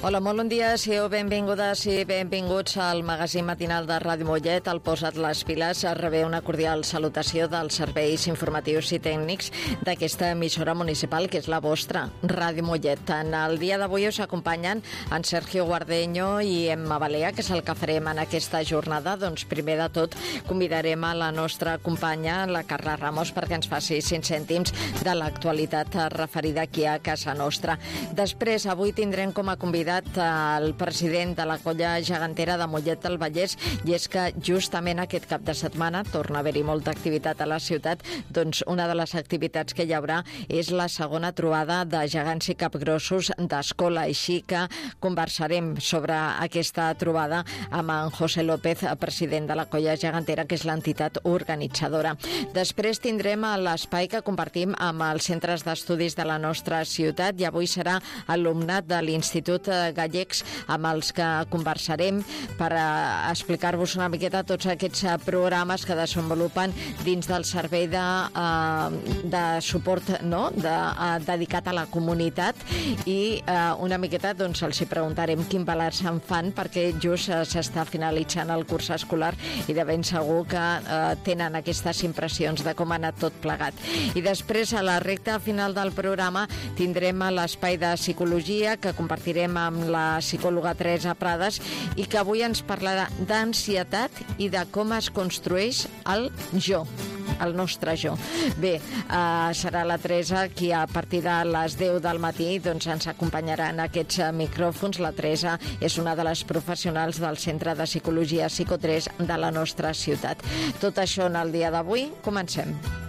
Hola, molt bon dia, sigueu benvingudes i benvinguts al magazín matinal de Ràdio Mollet. Al Posa't les piles rebé una cordial salutació dels serveis informatius i tècnics d'aquesta emissora municipal, que és la vostra, Ràdio Mollet. En el dia d'avui us acompanyen en Sergio Guardeño i Emma Balea, que és el que farem en aquesta jornada. Doncs primer de tot convidarem a la nostra companya, la Carla Ramos, perquè ens faci 5 cèntims de l'actualitat referida aquí a casa nostra. Després, avui tindrem com a convidat el president de la colla gegantera de Mollet del Vallès, i és que justament aquest cap de setmana torna a haver-hi molta activitat a la ciutat. Doncs una de les activitats que hi haurà és la segona trobada de gegants i capgrossos d'escola, així que conversarem sobre aquesta trobada amb en José López, president de la colla gegantera, que és l'entitat organitzadora. Després tindrem l'espai que compartim amb els centres d'estudis de la nostra ciutat, i avui serà alumnat de l'Institut Gallecs amb els que conversarem per explicar-vos una miqueta tots aquests programes que desenvolupen dins del servei de suport, no? Dedicat a la comunitat, i una miqueta doncs els hi preguntarem quin balanç en fan, perquè just s'està finalitzant el curs escolar i de ben segur que tenen aquestes impressions de com ha anat tot plegat. I després, a la recta final del programa, tindrem l'espai de psicologia que compartirem amb la psicòloga Teresa Prades, i que avui ens parlarà d'ansietat i de com es construeix el jo, el nostre jo. Bé, serà la Teresa qui a partir de les 10 del matí doncs ens acompanyarà en aquests micròfons. La Teresa és una de les professionals del Centre de Psicologia Psico3 de la nostra ciutat. Tot això en el dia d'avui. Comencem.